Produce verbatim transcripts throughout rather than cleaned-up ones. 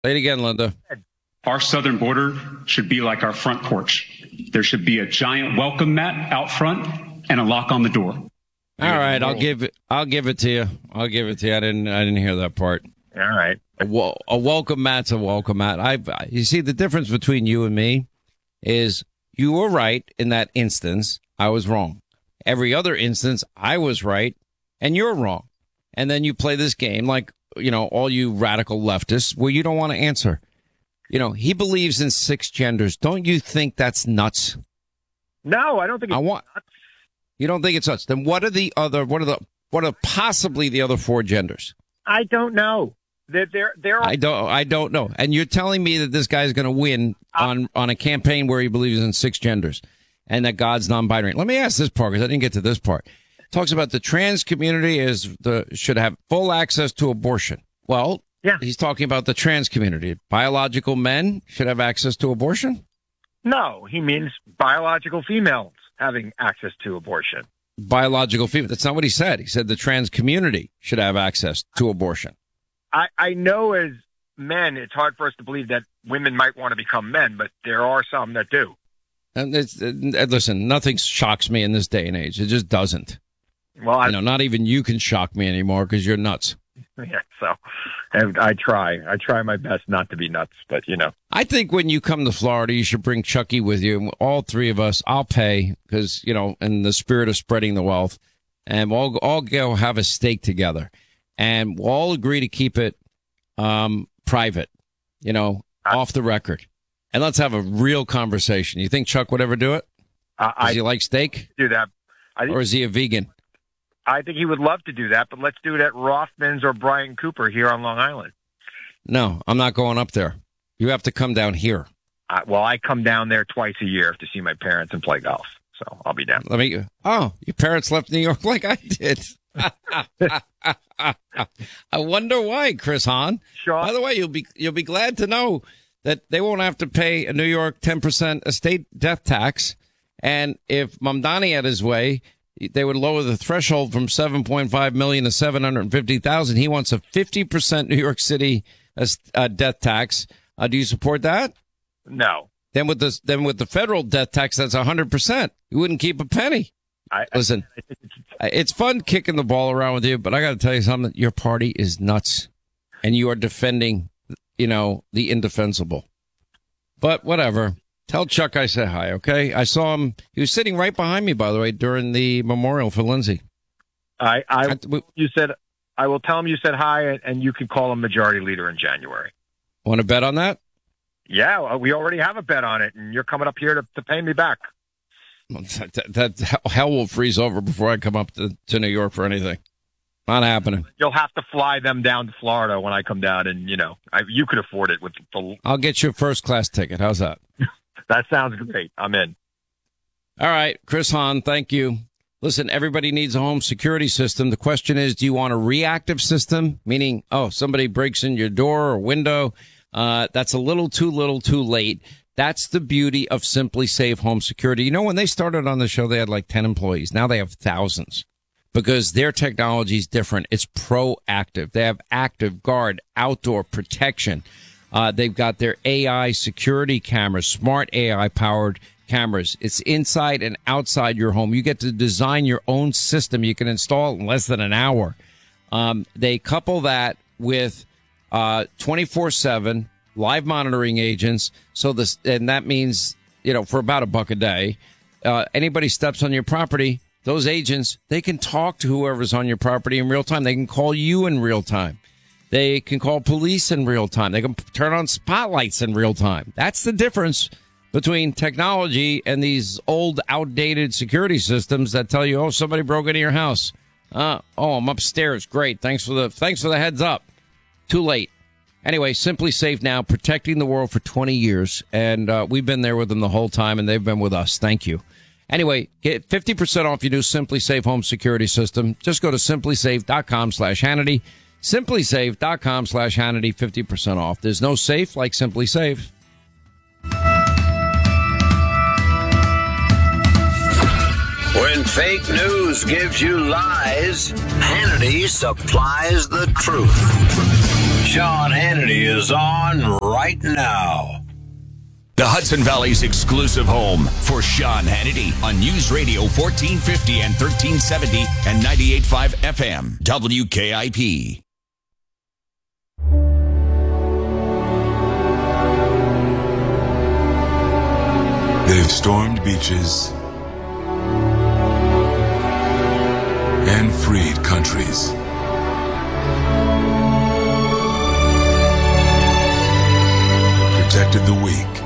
Say it again, Linda. Our southern border should be like our front porch. There should be a giant welcome mat out front and a lock on the door. All right, I'll give it. I'll give it to you. I'll give it to you. I didn't. I didn't hear that part. All right. A, a welcome mat's a welcome mat. I. You see, the difference between you and me is you were right in that instance. I was wrong. Every other instance, I was right and you're wrong. And then you play this game like, you know, all you radical leftists where you don't want to answer. You know, he believes in six genders. Don't you think that's nuts? No, I don't think it's I want, nuts. You don't think it's nuts? Then what are the other, what are the, what are possibly the other four genders? I don't know. There, there, there are. I don't, I don't know. And you're telling me that this guy's going to win on, on a campaign where he believes in six genders and that God's non-binary. Let me ask this part because I didn't get to this part. It talks about the trans community is the, should have full access to abortion. Well, yeah, he's talking about the trans community. Biological men should have access to abortion? No, he means biological females having access to abortion. Biological female. That's not what he said. He said the trans community should have access to abortion. I, I know as men, it's hard for us to believe that women might want to become men, but there are some that do. And it's, uh, listen, nothing shocks me in this day and age. It just doesn't. Well, I, you know, not even you can shock me anymore because you're nuts. Yeah, so and I try. I try my best not to be nuts, but, you know. I think when you come to Florida, you should bring Chucky with you. All three of us, I'll pay because, you know, in the spirit of spreading the wealth. And we'll all go have a steak together. And we'll all agree to keep it um, private, you know, uh, off the record. And let's have a real conversation. You think Chuck would ever do it? Uh, Does I, he like steak? Do that. I think, or is he a vegan? I think he would love to do that, but let's do it at Rothman's or Brian Cooper here on Long Island. No, I'm not going up there. You have to come down here. Uh, well, I come down there twice a year to see my parents and play golf, so I'll be down. Let me. Oh, your parents left New York like I did. I wonder why, Chris Hahn. Sure. By the way, you'll be you'll be glad to know that they won't have to pay a New York ten percent estate death tax, and if Mamdani had his way, they would lower the threshold from seven point five million to seven hundred fifty thousand. He wants a fifty percent New York City uh, death tax. Uh, do you support that? No. Then with the then with the federal death tax, that's one hundred percent. You wouldn't keep a penny. I, Listen, I, it's fun kicking the ball around with you, but I got to tell you something. Your party is nuts, and you are defending, you know, the indefensible. But whatever. Tell Chuck I said hi, okay? I saw him. He was sitting right behind me, by the way, during the memorial for Lindsay. I, I, I we, you said, I will tell him you said hi, and you can call him majority leader in January. Want to bet on that? Yeah, we already have a bet on it, and you're coming up here to, to pay me back. That, that, that hell will freeze over before I come up to, to New York for anything. Not happening. You'll have to fly them down to Florida when I come down, and, you know, I, you could afford it with the... I'll get you a first-class ticket. How's that? That sounds great. I'm in. All right, Chris Hahn, thank you. Listen, everybody needs a home security system. The question is, do you want a reactive system? Meaning, oh, somebody breaks in your door or window. Uh, that's a little too little too late. That's the beauty of Simply Safe Home Security. You know, when they started on the show, they had like ten employees. Now they have thousands because their technology is different. It's proactive. They have active guard, outdoor protection. Uh, they've got their A I security cameras, smart A I powered cameras. It's inside and outside your home. You get to design your own system. You can install it in less than an hour. Um, they couple that with uh, twenty-four seven live monitoring agents. So this, and that means, you know, for about a buck a day, uh, anybody steps on your property, those agents, they can talk to whoever's on your property in real time. They can call you in real time. They can call police in real time. They can turn on spotlights in real time. That's the difference between technology and these old, outdated security systems that tell you, oh, somebody broke into your house. Uh, oh, I'm upstairs. Great. Thanks for the, thanks for the heads up. Too late. Anyway, Simply Safe now, protecting the world for twenty years. And uh, we've been there with them the whole time, and they've been with us. Thank you. Anyway, get fifty percent off your new Simply Safe home security system. Just go to simplysafe.com slash Hannity. simplysafe.com slash Hannity, fifty percent off. There's no safe like Simply Safe. When fake news gives you lies, Hannity supplies the truth. Sean Hannity is on right now. The Hudson Valley's exclusive home for Sean Hannity on News Radio fourteen fifty and thirteen seventy and ninety-eight point five F M, W K I P. They've stormed beaches and freed countries. Protected the weak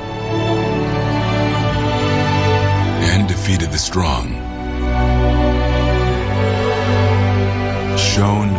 and defeated the strong. Shown